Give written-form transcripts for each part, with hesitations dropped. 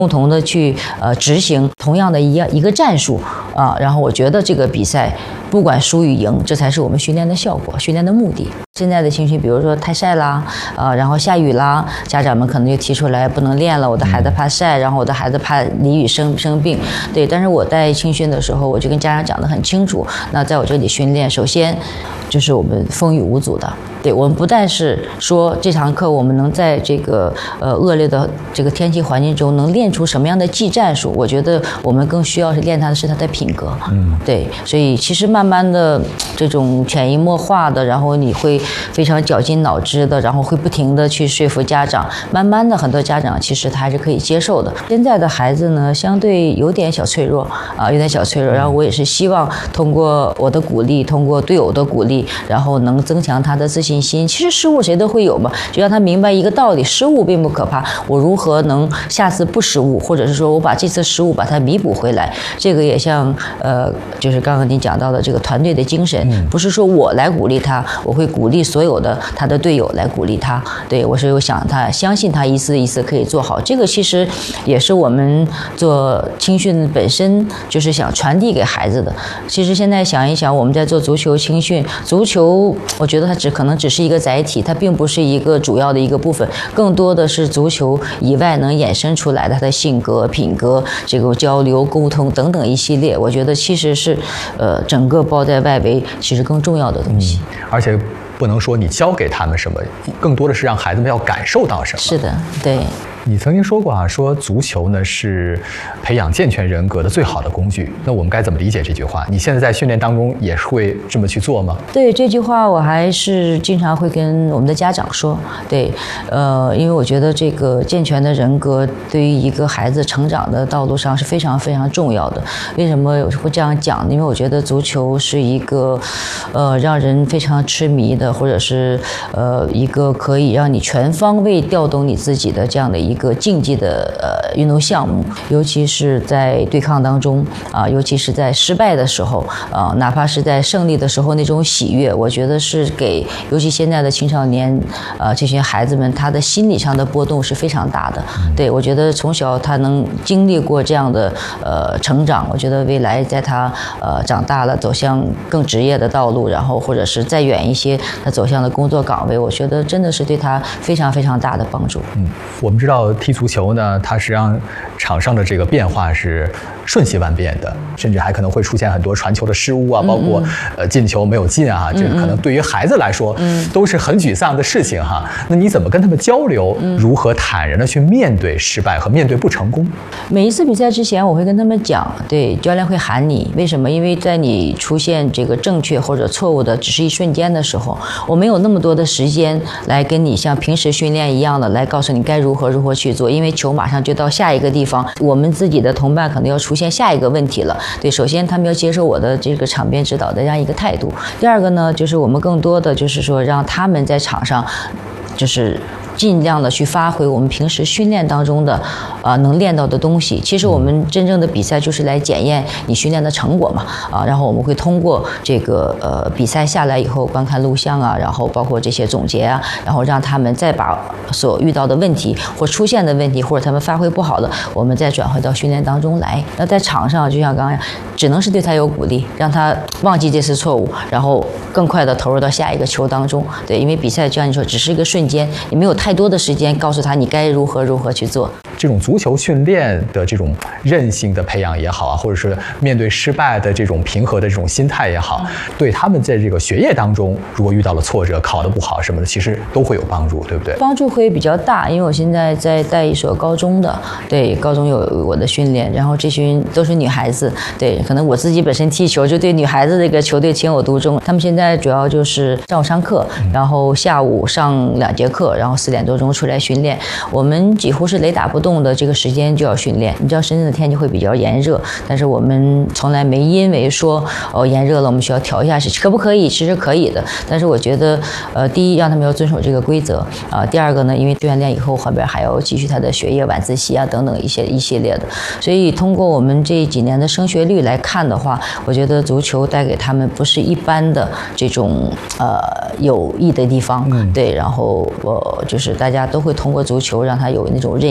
共同的去执行同样的一个战术啊。然后我觉得这个比赛不管输与赢，这才是我们训练的效果，训练的目的。现在的情绪，比如说太晒啦，然后下雨啦，家长们可能就提出来不能练了，我的孩子怕晒，然后我的孩子怕淋雨生病，对。但是我在青训的时候，我就跟家长讲得很清楚，那在我这里训练，首先就是我们风雨无阻的，对，我们不但是说这堂课我们能在这个恶劣的这个天气环境中能练出什么样的技战术，我觉得我们更需要是练他的是他的品格，对。所以其实慢慢的这种潜移默化的，然后你会非常绞尽脑汁的，然后会不停的去说服家长，慢慢的很多家长其实他还是可以接受的。现在的孩子呢，相对有点小脆弱啊，有点小脆弱，然后我也是希望通过我的鼓励，通过队友的鼓励，然后能增强他的自信心。其实失误谁都会有嘛，就让他明白一个道理，失误并不可怕，我如何能下次不失误，或者是说我把这次失误把它弥补回来。这个也像就是刚刚您讲到的这个团队的精神，不是说我来鼓励他，我会鼓励所有的他的队友来鼓励他。对，我是有想他相信他一次一次可以做好，这个其实也是我们做青训本身就是想传递给孩子的。其实现在想一想，我们在做足球青训，足球我觉得它可能只是一个载体，它并不是一个主要的一个部分，更多的是足球以外能衍生出来的他的性格、品格、这个交流、沟通等等一系列，我觉得其实是整个包在外围其实更重要的东西。 而且不能说你教给他们什么，更多的是让孩子们要感受到什么。 是的，对。 你曾经说过啊，说足球呢是培养健全人格的最好的工具。那我们该怎么理解这句话？你现在在训练当中也是会这么去做吗？ 对，这句话我还是经常会跟我们的家长说。对，因为我觉得这个健全的人格对于一个孩子成长的道路上是非常非常重要的。为什么会这样讲？因为我觉得足球是一个让人非常痴迷的，或者是一个可以让你全方位调动你自己的这样的一个竞技的运动项目，尤其是在对抗当中啊，尤其是在失败的时候啊，哪怕是在胜利的时候那种喜悦，我觉得是给尤其现在的青少年这些孩子们，他的心理上的波动是非常大的。对，我觉得从小他能经历过这样的成长，我觉得未来在他长大了走向更职业的道路，然后或者是再远一些他走向了工作岗位，我觉得真的是对他非常非常大的帮助。 我们知道踢足球呢，它实际上场上的这个变化是瞬息万变的，甚至还可能会出现很多传球的失误啊，包括进球没有进啊，这可能对于孩子来说都是很沮丧的事情哈。那你怎么跟他们交流？如何坦然的去面对失败和面对不成功？ 每一次比赛之前，我会跟他们讲，对，教练会喊你，为什么？因为在你出现这个正确或者错误的只是一瞬间的时候，我没有那么多的时间来跟你像平时训练一样的来告诉你该如何去做，因为球马上就到下一个地方，我们自己的同伴可能要出现下一个问题了。对，首先他们要接受我的这个场边指导的这样一个态度。第二个呢，就是我们更多的就是说让他们在场上就是尽量的去发挥我们平时训练当中的能练到的东西。其实我们真正的比赛就是来检验你训练的成果嘛然后我们会通过这个比赛下来以后观看录像啊，然后包括这些总结啊，然后让他们再把所遇到的问题或出现的问题或者他们发挥不好的，我们再转回到训练当中来。那在场上就像刚刚只能是对他有鼓励，让他忘记这次错误，然后更快的投入到下一个球当中。对，因为比赛就像你说只是一个瞬间，你没有太多的时间告诉他你该如何去做。 这种足球训练的这种韧性的培养也好啊，或者是面对失败的这种平和的这种心态也好，对他们在这个学业当中如果遇到了挫折，考得不好什么的，其实都会有帮助，对不对？ 帮助会比较大，因为我现在在带一所高中的，对，高中有我的训练，然后这群都是女孩子，对，可能我自己本身踢球就对女孩子这个球队情有独钟。他们现在主要就是上午上课，然后下午上2节课，然后4点多钟出来训练。我们几乎是雷打不动的这个时间就要训练。你知道深圳的天气会比较炎热，但是我们从来没因为说炎热了我们需要调一下，可不可以？其实可以的，但是我觉得第一让他们要遵守这个规则第二个呢，因为训练以后后边还要继续他的学业、晚自习啊等等一系列的，所以通过我们这几年的升学率来看的话，我觉得足球带给他们不是一般的这种有益的地方对，然后就是大家都会通过足球让他有那种韧性，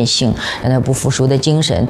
让他不服输的精神。